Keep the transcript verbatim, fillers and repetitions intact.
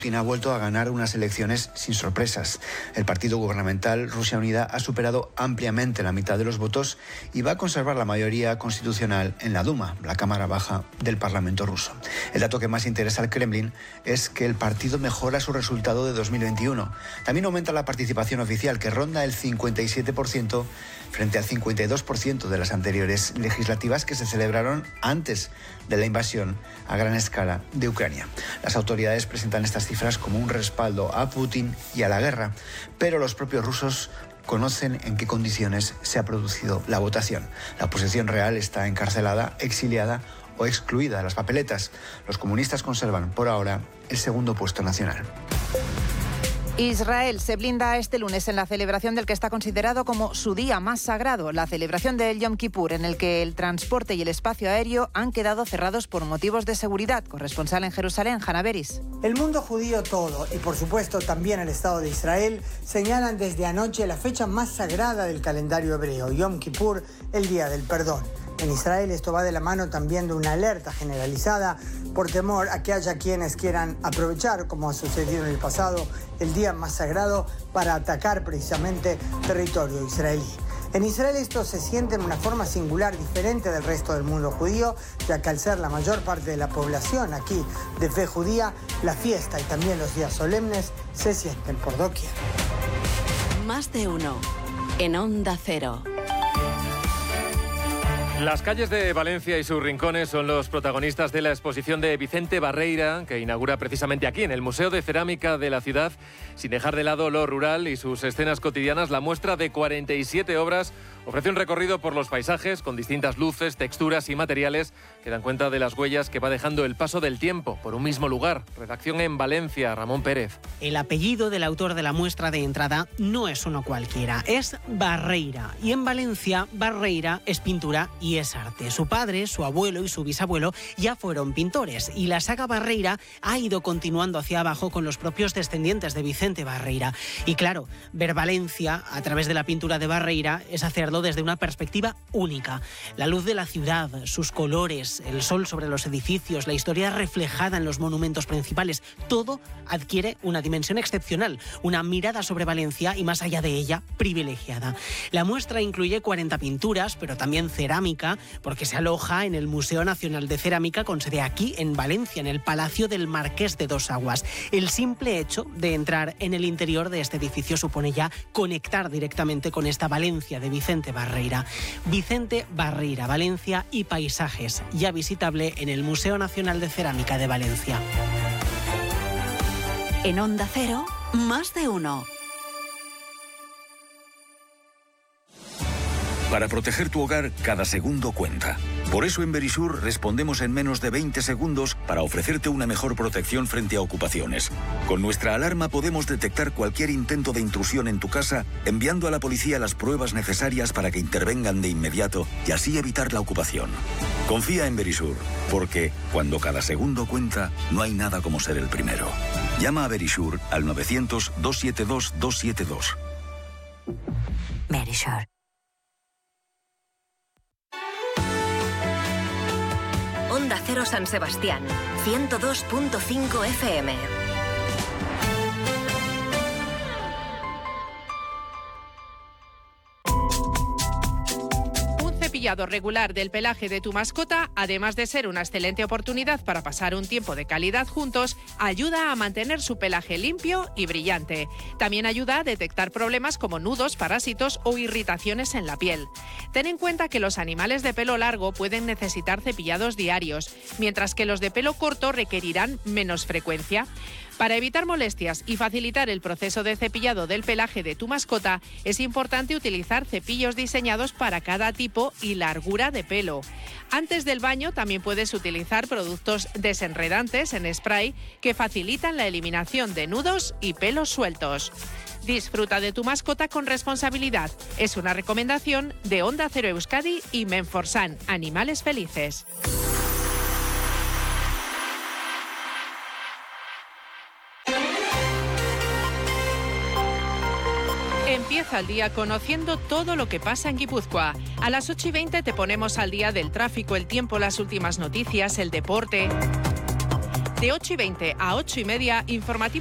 Putin ha vuelto a ganar unas elecciones sin sorpresas. El partido gubernamental Rusia Unida ha superado ampliamente la mitad de los votos y va a conservar la mayoría constitucional en la Duma, la Cámara Baja del Parlamento ruso. El dato que más interesa al Kremlin es que el partido mejora su resultado de dos mil veintiuno. También aumenta la participación oficial, que ronda el cincuenta y siete por ciento frente al cincuenta y dos por ciento de las anteriores legislativas que se celebraron antes de la invasión a gran escala de Ucrania. Las autoridades presentan estas cifras como un respaldo a Putin y a la guerra, pero los propios rusos conocen en qué condiciones se ha producido la votación. La oposición real está encarcelada, exiliada o excluida de las papeletas. Los comunistas conservan por ahora el segundo puesto nacional. Israel se blinda este lunes en la celebración del que está considerado como su día más sagrado, la celebración del Yom Kippur, en el que el transporte y el espacio aéreo han quedado cerrados por motivos de seguridad. Corresponsal en Jerusalén, Hannah Beris. El mundo judío todo, y por supuesto también el Estado de Israel, señalan desde anoche la fecha más sagrada del calendario hebreo, Yom Kippur, el Día del Perdón. En Israel esto va de la mano también de una alerta generalizada por temor a que haya quienes quieran aprovechar, como ha sucedido en el pasado, el día más sagrado para atacar precisamente territorio israelí. En Israel esto se siente en una forma singular, diferente del resto del mundo judío, ya que al ser la mayor parte de la población aquí de fe judía, la fiesta y también los días solemnes se sienten por doquier. Más de uno en Onda Cero. Las calles de Valencia y sus rincones son los protagonistas de la exposición de Vicente Barreira, que inaugura precisamente aquí, en el Museo de Cerámica de la ciudad. Sin dejar de lado lo rural y sus escenas cotidianas, la muestra de cuarenta y siete obras ofrece un recorrido por los paisajes con distintas luces, texturas y materiales que dan cuenta de las huellas que va dejando el paso del tiempo por un mismo lugar. Redacción en Valencia, Ramón Pérez. El apellido del autor de la muestra de entrada no es uno cualquiera, es Barreira. Y en Valencia, Barreira es pintura y es arte. Su padre, su abuelo y su bisabuelo ya fueron pintores, y la saga Barreira ha ido continuando hacia abajo con los propios descendientes de Vicente Barreira. Y claro, ver Valencia a través de la pintura de Barreira es hacerlo desde una perspectiva única. La luz de la ciudad, sus colores, el sol sobre los edificios, la historia reflejada en los monumentos principales, todo adquiere una dimensión excepcional, una mirada sobre Valencia y, más allá de ella, privilegiada. La muestra incluye cuarenta pinturas, pero también cerámica, porque se aloja en el Museo Nacional de Cerámica, con sede aquí en Valencia, en el Palacio del Marqués de Dos Aguas. El simple hecho de entrar en el interior de este edificio supone ya conectar directamente con esta Valencia de Vicente Barreira. Vicente Barreira, Valencia y paisajes, ya visitable en el Museo Nacional de Cerámica de Valencia. En Onda Cero, más de uno. Para proteger tu hogar, cada segundo cuenta. Por eso en Verisur respondemos en menos de veinte segundos para ofrecerte una mejor protección frente a ocupaciones. Con nuestra alarma podemos detectar cualquier intento de intrusión en tu casa, enviando a la policía las pruebas necesarias para que intervengan de inmediato y así evitar la ocupación. Confía en Verisur, porque cuando cada segundo cuenta, no hay nada como ser el primero. Llama a Verisur al novecientos, doscientos setenta y dos, doscientos setenta y dos. Verisur. Onda Cero San Sebastián, ciento dos punto cinco F M. Cepillado regular del pelaje de tu mascota, además de ser una excelente oportunidad para pasar un tiempo de calidad juntos, ayuda a mantener su pelaje limpio y brillante. También ayuda a detectar problemas como nudos, parásitos o irritaciones en la piel. Ten en cuenta que los animales de pelo largo pueden necesitar cepillados diarios, mientras que los de pelo corto requerirán menos frecuencia. Para evitar molestias y facilitar el proceso de cepillado del pelaje de tu mascota, es importante utilizar cepillos diseñados para cada tipo y largura de pelo. Antes del baño también puedes utilizar productos desenredantes en spray que facilitan la eliminación de nudos y pelos sueltos. Disfruta de tu mascota con responsabilidad. Es una recomendación de Onda Cero Euskadi y Menforsan, Animales Felices. Empieza el día conociendo todo lo que pasa en Guipúzcoa. A las ocho y veinte te ponemos al día del tráfico, el tiempo, las últimas noticias, el deporte. De ocho y veinte a ocho y media, informativo